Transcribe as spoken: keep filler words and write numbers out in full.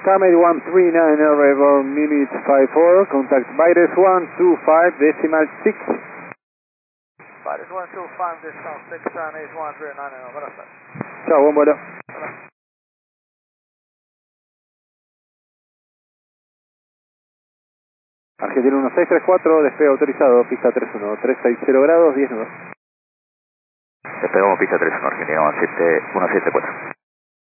Comet one three nine, arrival minute five four, contact Virus one two five, decimal six. Virus one two five, decimal six, and eight one three nine, buenas tardes. Chao, buen vuelo. Argentina uno seis tres cuatro, despegue autorizado, pista tres uno tres seis cero grados, diez nudos. Despegamos pista tres uno, Argentina uno siete cuatro.